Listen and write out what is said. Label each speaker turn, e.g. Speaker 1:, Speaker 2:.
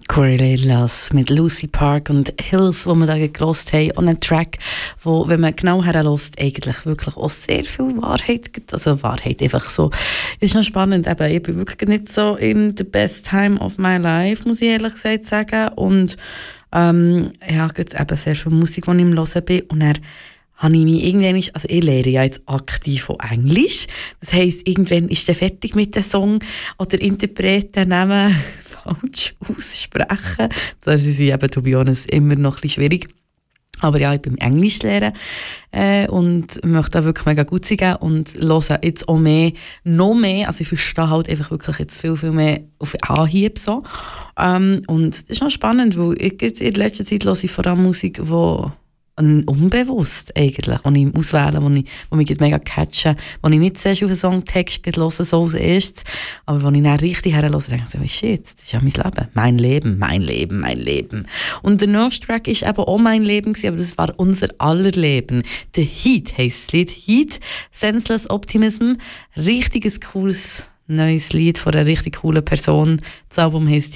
Speaker 1: Gorillaz mit Lucy Park und Hills, wo wir da gehört haben, und ein Track, wo, wenn man genau herlässt, eigentlich wirklich auch sehr viel Wahrheit gibt. Also Wahrheit einfach so. Ist noch spannend, eben, ich bin wirklich nicht so in the best time of my life, muss ich ehrlich gesagt sagen. Und ja, gibt es eben sehr viel Musik, die ich im Hören bin. Und dann habe ich mich irgendwann, also ich lehre ja jetzt aktiv von Englisch. Das heisst, irgendwann ist der fertig mit dem Song oder Interpreten nehmen, falsch aussprechen. Das ist eben, to be honest, immer noch ein bisschen schwierig. Aber ja, ich bin Englisch lernen und möchte auch wirklich mega gut sein und höre jetzt auch noch mehr, also ich verstehe halt einfach wirklich jetzt viel, viel mehr auf Anhieb so. Und das ist noch spannend, weil in letzter Zeit höre ich vor allem Musik, die unbewusst eigentlich, die ich auswähle, die mich mega catchen, die ich nicht zuerst auf den Songtext höre, so als erstes, aber wenn ich dann richtig herhöre, denke ich so, shit, das ist ja mein Leben. Mein Leben, mein Leben, mein Leben. Und der nächste Track war eben auch mein Leben, aber das war unser aller Leben. The Heat heisst das Lied. Heat, Senseless Optimism, richtiges cooles neues Lied von einer richtig coolen Person. Das Album heisst